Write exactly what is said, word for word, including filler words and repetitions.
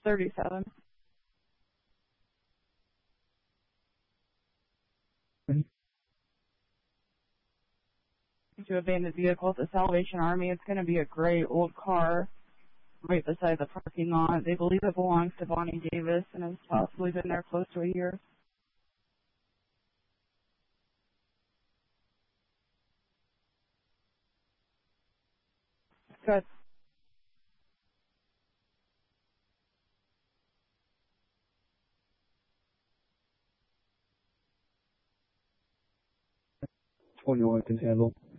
thirty-seven. To abandoned vehicle at the Salvation Army. It's going to be a gray old car right beside the parking lot. They believe it belongs to Bonnie Davis and has possibly been there close to a year. Good. twenty-one can handle.